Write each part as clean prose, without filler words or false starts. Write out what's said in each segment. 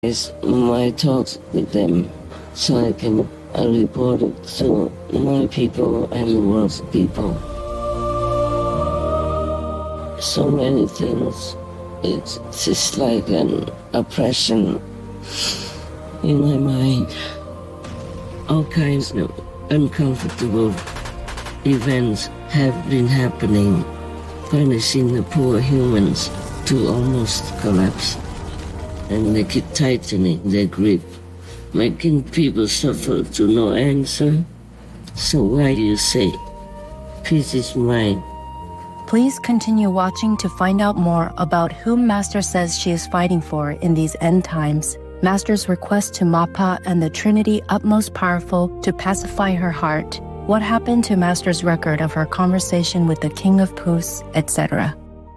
is my talks with them so I can report it to my people and the world's people. So many things. It's just like an oppression in my mind. All kinds of uncomfortable events have been happening, punishing the poor humans to almost collapse. And they keep tightening their grip, making people suffer to no answer. So why do you say, peace is mine? Please continue watching to find out more about whom Master says she is fighting for in these end times. Master's request to Mappa and the Trinity Utmost Powerful to pacify her heart. What happened to Master's record of her conversation with the King of Pus, etc.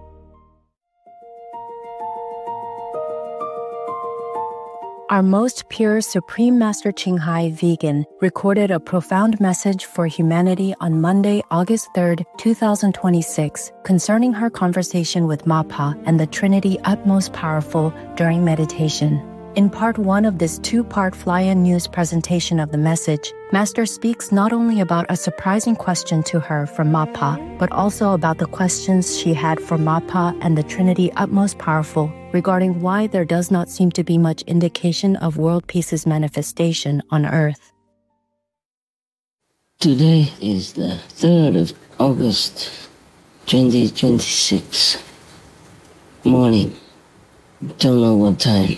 Our most pure Supreme Master Ching Hai Vegan recorded a profound message for humanity on Monday, August 3rd, 2026, concerning her conversation with Mappa and the Trinity Utmost Powerful during meditation. In part 1 of this 2-part Fly-In News presentation of the message, Master speaks not only about a surprising question to her from Mappa, but also about the questions she had for Mappa and the Trinity Utmost Powerful regarding why there does not seem to be much indication of world peace's manifestation on Earth. Today is the 3rd of August, 2026. Morning. Don't know what time.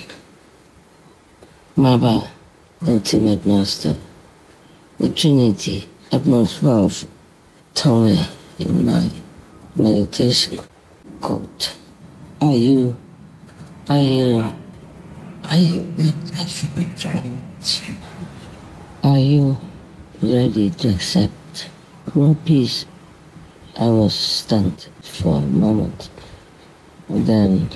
Mappa, Ultimate Master, the Trinity, Utmost Powerful, told me in my meditation, quote, Are you ready to accept world peace? I was stunned for a moment. And then,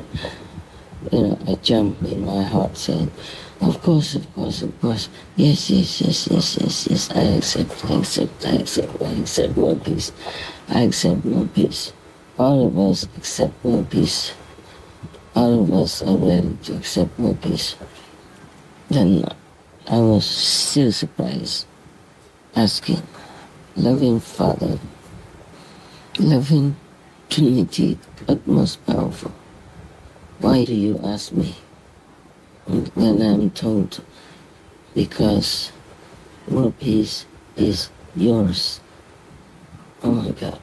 I jumped in my heart saying, Of course. Yes. I accept world peace. I accept world peace. All of us accept world peace. All of us are ready to accept world peace. Then I was still surprised, asking, loving Father, loving Trinity, Utmost Powerful, why do you ask me? And then I'm told, because world peace is yours. Oh my God.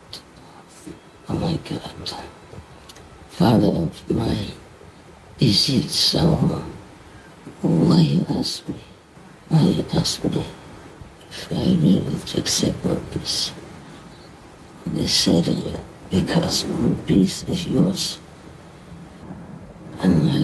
Father of mine, is it so? Why you ask me? If I really to accept world peace? They said, because world peace is yours. And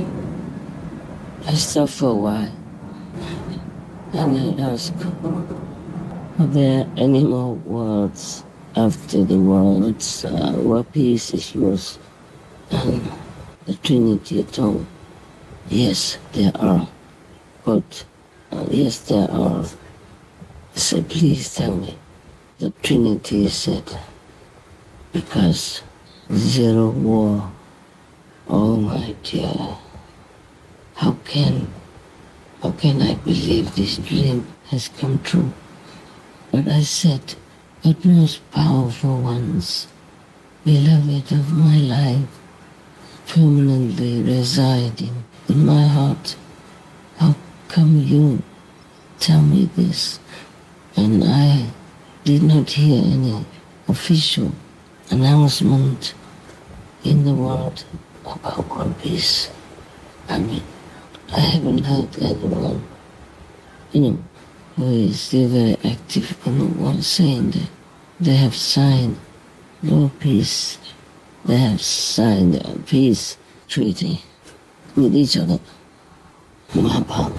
I stopped for a while, and I asked, are there any more words after the words, world peace is yours? And the Trinity told me, yes, there are. But, yes, there are. I said, please tell me. The Trinity said, because zero war. Oh my dear, how can I believe this dream has come true? But I said, Utmost Powerful Ones, beloved of my life, permanently residing in my heart, how come you tell me this? And I did not hear any official announcement in the world about world peace. I mean, I haven't heard anyone, who is still very active in the world saying that they have signed world peace. They have signed a peace treaty with each other. Mappa.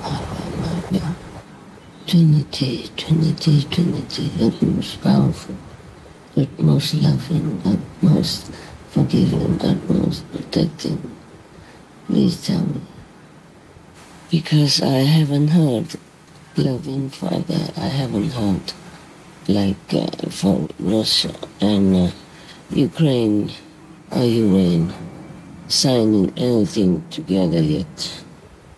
Trinity, utmost powerful, utmost loving, utmost forgiving, utmost protecting. Please tell me. Because I haven't heard, loving Father, I haven't heard, like from Russia and Ukraine signing anything together yet.